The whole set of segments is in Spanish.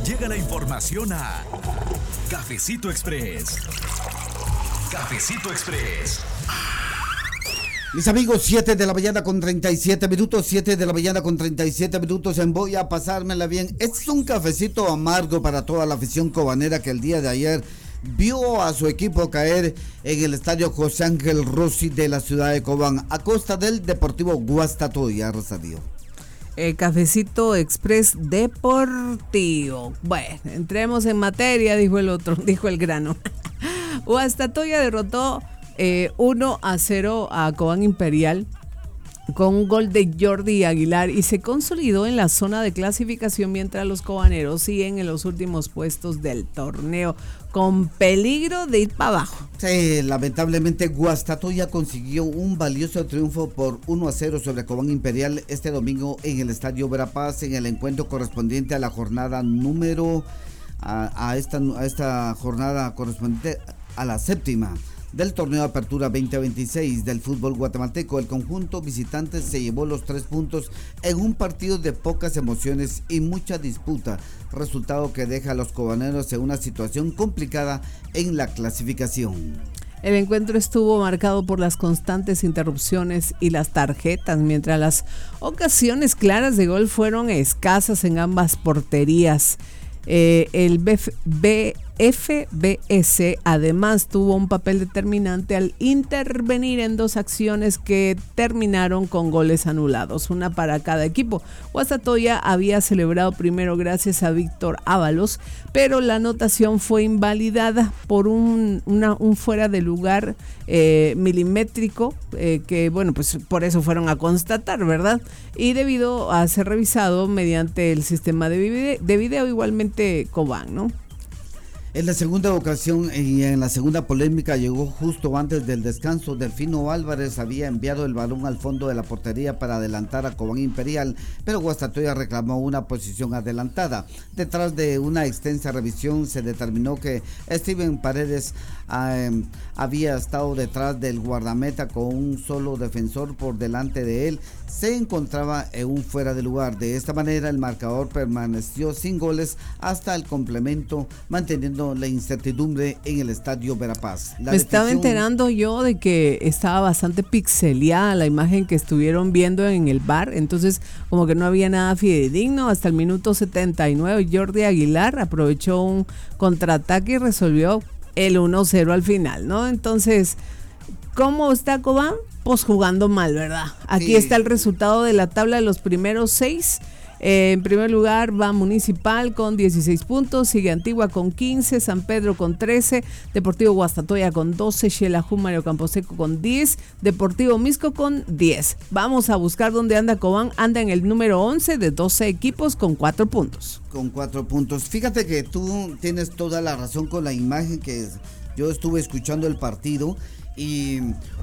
llega la información a Cafecito Express. Cafecito Express. Mis amigos, 7 de la mañana con 37 minutos, 7 de la mañana con 37 minutos en Voy a Pasármela Bien. Es un cafecito amargo para toda la afición cobanera que el día de ayer vio a su equipo caer en el estadio José Ángel Rossi de la ciudad de Cobán, a costa del Deportivo Guastatoya, Rosario. Cafecito Express Deportivo. Bueno, entremos en materia, dijo el grano. Guastatoya derrotó 1-0 a Cobán Imperial con un gol de Jordi Aguilar y se consolidó en la zona de clasificación, mientras los cobaneros siguen en los últimos puestos del torneo con peligro de ir para abajo. Sí, lamentablemente Guastatoya consiguió un valioso triunfo por 1-0 sobre Cobán Imperial este domingo en el Estadio Verapaz, en el encuentro correspondiente a la jornada número a esta jornada correspondiente a la séptima del torneo de Apertura 2026 del fútbol guatemalteco. El conjunto visitante se llevó los 3 puntos en un partido de pocas emociones y mucha disputa, resultado que deja a los cobaneros en una situación complicada en la clasificación. El encuentro estuvo marcado por las constantes interrupciones y las tarjetas, mientras las ocasiones claras de gol fueron escasas en ambas porterías. El FBS además tuvo un papel determinante al intervenir en 2 acciones que terminaron con goles anulados, una para cada equipo. Guastatoya había celebrado primero gracias a Víctor Ábalos, pero la anotación fue invalidada por un fuera de lugar milimétrico, que bueno, pues por eso fueron a constatar, ¿verdad? Y debido a ser revisado mediante el sistema de video igualmente Cobán, ¿no? En la segunda ocasión y en la segunda polémica llegó justo antes del descanso. Delfino Álvarez había enviado el balón al fondo de la portería para adelantar a Cobán Imperial, pero Guastatoya reclamó una posición adelantada. Detrás de una extensa revisión se determinó que Steven Paredes había estado detrás del guardameta con un solo defensor por delante de él. Se encontraba en un fuera de lugar. De esta manera el marcador permaneció sin goles hasta el complemento, manteniendo la incertidumbre en el estadio Verapaz. Me estaba enterando yo de que estaba bastante pixeleada la imagen que estuvieron viendo en el VAR, entonces como que no había nada fidedigno. Hasta el minuto 79 Jordi Aguilar aprovechó un contraataque y resolvió el 1-0 al final, ¿no? Entonces, ¿cómo está Cobán? Pues jugando mal, ¿verdad? Aquí está el resultado de la tabla de los primeros 6. En primer lugar va Municipal con 16 puntos, sigue Antigua con 15, San Pedro con 13, Deportivo Guastatoya con 12, Xelajú Mario Camposeco con 10, Deportivo Misco con 10. Vamos a buscar dónde anda Cobán. Anda en el número 11 de 12 equipos con 4 puntos. Con 4 puntos. Fíjate que tú tienes toda la razón con la imagen que yo estuve escuchando el partido y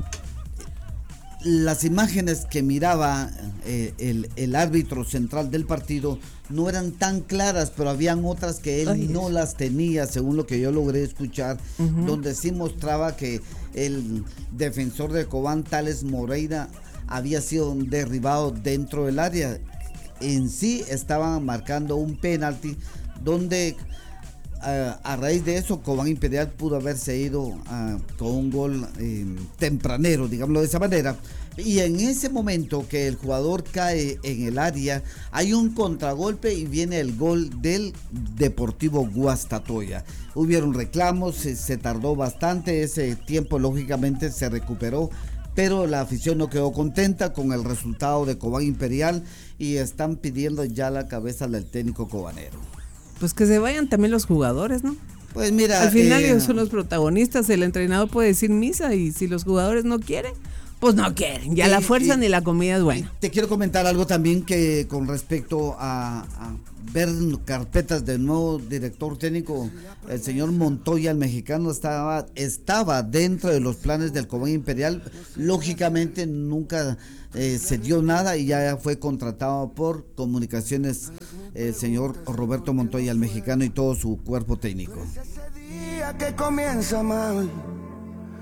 las imágenes que miraba el árbitro central del partido no eran tan claras, pero habían otras que él no las tenía, según lo que yo logré escuchar, donde sí mostraba que el defensor de Cobán, Tales Moreira, había sido derribado dentro del área. En sí estaban marcando un penalti donde a raíz de eso Cobán Imperial pudo haberse ido con un gol tempranero, digámoslo de esa manera, y en ese momento que el jugador cae en el área hay un contragolpe y viene el gol del Deportivo Guastatoya. Hubieron reclamos, se tardó bastante, ese tiempo lógicamente se recuperó, pero la afición no quedó contenta con el resultado de Cobán Imperial y están pidiendo ya la cabeza del técnico cobanero. Pues que se vayan también los jugadores, ¿no? Pues mira, al final ellos son los protagonistas. El entrenador puede decir misa, y si los jugadores no quieren, pues no quieren. Ya la fuerza ni la comida es buena. Te quiero comentar algo también que con respecto a ver carpetas del nuevo director técnico, el señor Montoya, el mexicano, estaba dentro de los planes del Cobán Imperial. Lógicamente nunca se dio nada y ya fue contratado por Comunicaciones el señor Roberto Montoya, el mexicano, y todo su cuerpo técnico. Que comienza mal,